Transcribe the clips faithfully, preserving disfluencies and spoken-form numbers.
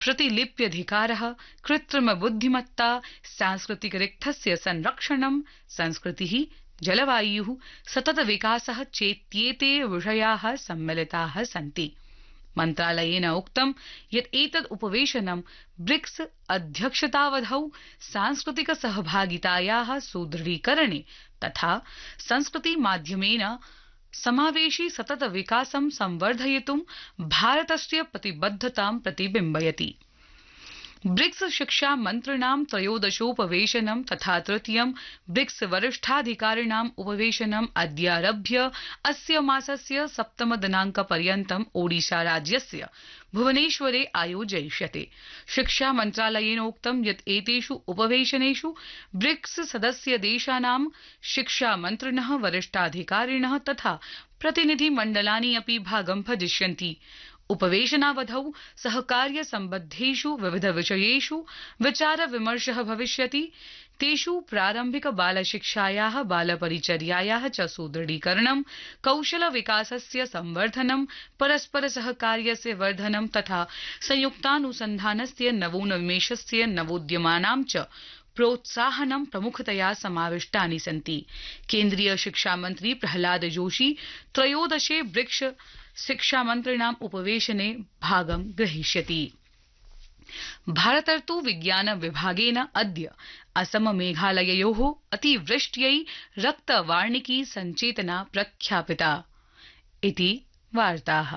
प्रतिलिप्यधिकारः, कृत्रिमबुद्धिमत्ता, सांस्कृतिकरिक्थस्य संरक्षणं, संस्कृतिः, जलवायुः, सततविकासः चेत्येते विषयाः सम्मिलिताः सन्ति। मन्त्रालयेन उक्तं यत् एतद् उपवेशनं ब्रिक्स अध्यक्षतावधौ सांस्कृतिक सहभागितायाः सुदृढीकरणे तथा संस्कृति माध्यमेन समावेशि सतत विकासं संवर्धयितुं भारतस्य प्रतिबद्धतां प्रतिबिम्बयति। ब्रिक्स शिक्षा मन्त्रिणां त्रयोदशोपवेशनं तथा तृतीयं ब्रिक्स वरिष्ठाधिकारिणाम् उपवेशनम् अद्यारभ्य अस्य मासस्य सप्तम दिनांकपर्यन्तम् ओडिशा राज्यस्य भुवनेश्वरे आयोजयिष्यते। शिक्षा मन्त्रालयेनोक्तं यत् एतेषु उपवेशनेषु ब्रिक्स सदस्य देशानां शिक्षा मन्त्रिणः, वरिष्ठाधिकारिणः तथा प्रतिनिधिमण्डलानि अपि भागं भजिष्यन्ति। उपवेशनावधौ सहकार्य सम्बद्धेषु विविध विषयेषु विचार विमर्शः भविष्यति। तेषु प्रारम्भिक बालशिक्षायाः, बालपरिचर्यायाः च सुदृढीकरणं, कौशल विकासस्य संवर्धनं, परस्पर सहकार्यस्य वर्धनं तथा संयुक्तानुसन्धानस्य, नवोन्मेषस्य, नवोद्यमानां च प्रोत्साहनं प्रमुखतया समाविष्टानि सन्ति। केन्द्रीय शिक्षा मन्त्री प्रहलाद जोशी त्रयोदशे ब्रिक्स शिक्षामन्त्रिणाम् उपवेशने भागं ग्रहीष्यति। भारतर्तु विज्ञान विभागेन अद्य असम मेघालययोः अतिवृष्ट्यै रक्तवार्णिकी सञ्चेतना प्रख्यापिता इति वार्ताः।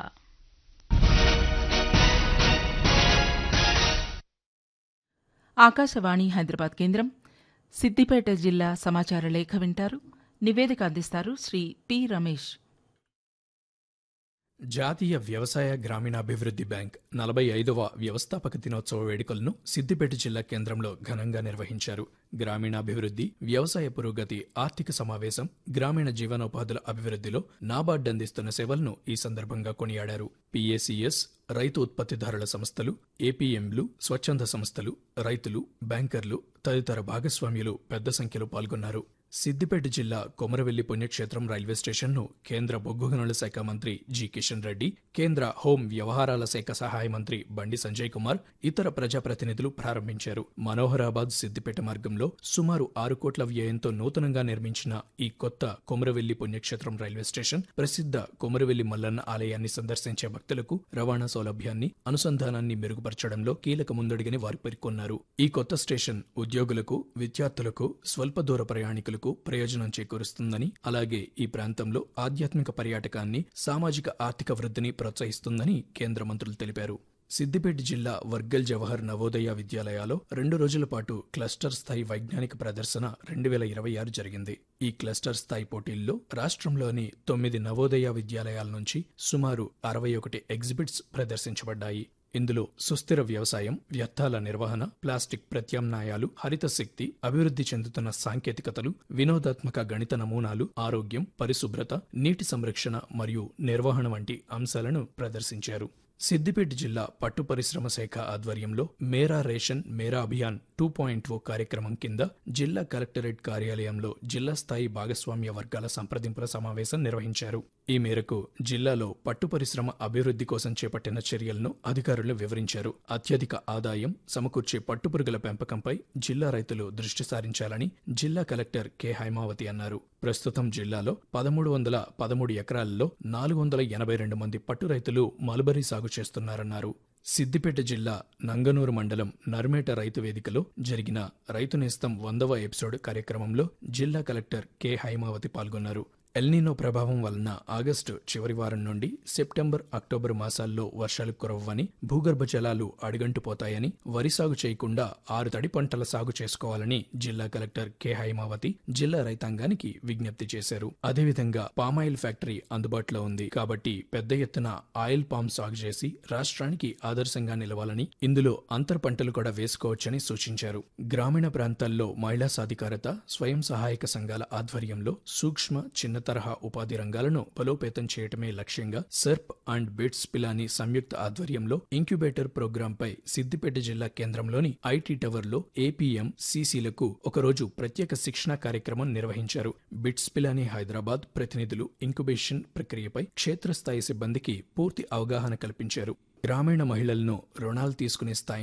ఆకాశవాణి హైదరాబాద్ కేంద్రం సిద్దిపేట జిల్లా సమాచార లేఖ వింటారు. నివేదిక అందిస్తారు శ్రీ పి రమేష్. జాతీయ వ్యవసాయ గ్రామీణాభివృద్ధి బ్యాంక్ నలభై ఐదవ వ్యవస్థాపక దినోత్సవ వేడుకలను సిద్దిపేట జిల్లా కేంద్రంలో ఘనంగా నిర్వహించారు. గ్రామీణాభివృద్ధి, వ్యవసాయ పురోగతి, ఆర్థిక సమావేశం, గ్రామీణ జీవనోపాధుల అభివృద్ధిలో నాబార్డ్ అందిస్తున్న సేవలను ఈ సందర్భంగా కొనియాడారు. పిఏసిఎస్, రైతు ఉత్పత్తిదారుల సంస్థలు, ఏపీఎంలు, స్వచ్ఛంద సంస్థలు, రైతులు, బ్యాంకర్లు తదితర భాగస్వామ్యులు పెద్ద సంఖ్యలో పాల్గొన్నారు. సిద్దిపేట జిల్లా కొమరవెల్లి పుణ్యక్షేత్రం రైల్వే స్టేషన్ను కేంద్ర బొగ్గు గనుల శాఖ మంత్రి జి కిషన్ రెడ్డి, కేంద్ర హోం వ్యవహారాల శాఖ సహాయ మంత్రి బండి సంజయ్ కుమార్, ఇతర ప్రజాప్రతినిధులు ప్రారంభించారు. మనోహరాబాద్ సిద్దిపేట మార్గంలో సుమారు ఆరు కోట్ల వ్యయంతో నూతనంగా నిర్మించిన ఈ కొత్త కొమరవెల్లి పుణ్యక్షేత్రం రైల్వే స్టేషన్ ప్రసిద్ధ కొమరవెల్లి మల్లన్న ఆలయాన్ని సందర్శించే భక్తులకు రవాణా సౌలభ్యాన్ని, అనుసంధానాన్ని మెరుగుపరచడంలో కీలక ముందడుగని వారు పేర్కొన్నారు. ఈ కొత్త స్టేషన్ ఉద్యోగులకు, విద్యార్థులకు, స్వల్ప దూర ప్రయాణికులకు ప్రయోజనం చేకూరుస్తుందని, అలాగే ఈ ప్రాంతంలో ఆధ్యాత్మిక పర్యాటకాన్ని, సామాజిక ఆర్థిక వృద్ధిని ప్రోత్సహిస్తుందని కేంద్ర మంత్రులు తెలిపారు. సిద్దిపేట జిల్లా వర్గల్ జవహర్ నవోదయ విద్యాలయాలో రెండు రోజుల పాటు క్లస్టర్ స్థాయి వైజ్ఞానిక ప్రదర్శన రెండు వేల ఇరవై ఆరు జరిగింది. ఈ క్లస్టర్ స్థాయి పోటీల్లో రాష్ట్రంలోని తొమ్మిది నవోదయ విద్యాలయాల నుంచి సుమారు అరవై ఒకటి ఎగ్జిబిట్స్ ప్రదర్శించబడ్డాయి. ఇందులో సుస్థిర వ్యవసాయం, వ్యర్థాల నిర్వహణ, ప్లాస్టిక్ ప్రత్యామ్నాయాలు, హరిత శక్తి, అభివృద్ధి చెందుతున్న సాంకేతికతలు, వినోదాత్మక గణిత నమూనాలు, ఆరోగ్యం, పరిశుభ్రత, నీటి సంరక్షణ మరియు నిర్వహణ వంటి అంశాలను ప్రదర్శించారు. సిద్దిపేట జిల్లా పట్టు పరిశ్రమ శాఖ ఆధ్వర్యంలో మేరా రేషన్ మేరా అభియాన్ టూ పాయింట్ ఓ కార్యక్రమం కింద జిల్లా కలెక్టరేట్ కార్యాలయంలో జిల్లా స్థాయి భాగస్వామ్య వర్గాల సంప్రదింపుల సమావేశం నిర్వహించారు. ఈ మేరకు జిల్లాలో పట్టు పరిశ్రమ అభివృద్ధి కోసం చేపట్టిన చర్యలను అధికారులు వివరించారు. అత్యధిక ఆదాయం సమకూర్చే పట్టుపురుగుల పెంపకంపై జిల్లా రైతులు దృష్టి సారించాలని జిల్లా కలెక్టర్ కె హైమావతి అన్నారు. ప్రస్తుతం జిల్లాలో పదమూడు వందల పదమూడు ఎకరాలలో నాలుగు వందల ఎనభై రెండు మంది పట్టు రైతులు మల్బరీ సాగు చేస్తున్నారన్నారు. సిద్దిపేట జిల్లా నంగనూరు మండలం నర్మేట రైతు వేదికలో జరిగిన రైతు నేస్తం వందవ ఎపిసోడ్ కార్యక్రమంలో జిల్లా కలెక్టర్ కె హైమావతి పాల్గొన్నారు. ఎల్నినో ప్రభావం వలన ఆగస్టు చివరి వారం నుండి సెప్టెంబర్, అక్టోబర్ మాసాల్లో వర్షాలు కురవ్వని, భూగర్భ జలాలు అడుగంటుపోతాయని, వరి సాగు చేయకుండా ఆరు తడి పంటల సాగు చేసుకోవాలని జిల్లా కలెక్టర్ కె హైమావతి జిల్లా రైతాంగానికి విజ్ఞప్తి చేశారు. అదేవిధంగా పామాయిల్ ఫ్యాక్టరీ అందుబాటులో ఉంది కాబట్టి పెద్ద ఎత్తున ఆయిల్ పామ్ సాగు చేసి రాష్ట్రానికి ఆదర్శంగా నిలవాలని, ఇందులో అంతర్ పంటలు కూడా వేసుకోవచ్చని సూచించారు. గ్రామీణ ప్రాంతాల్లో మహిళా సాధికారత, స్వయం సహాయక సంఘాల ఆధ్వర్యంలో సూక్ష్మ, చిన్న తరహా ఉపాధి రంగాలను బలోపేతం చేయటమే లక్ష్యంగా సర్ప్ అండ్ బిట్స్ పిలాని సంయుక్త ఆధ్వర్యంలో ఇంక్యుబేటర్ ప్రోగ్రాంపై సిద్దిపేట జిల్లా కేంద్రంలోని ఐటీ టవర్లో ఏపీఎం సీసీలకు ఒకరోజు ప్రత్యేక శిక్షణా కార్యక్రమం నిర్వహించారు. బిట్స్ పిలాని హైదరాబాద్ ప్రతినిధులు ఇంక్యుబేషన్ ప్రక్రియపై క్షేత్రస్థాయి సిబ్బందికి పూర్తి అవగాహన కల్పించారు. గ్రామీణ మహిళలను రుణాలు తీసుకునే స్థాయి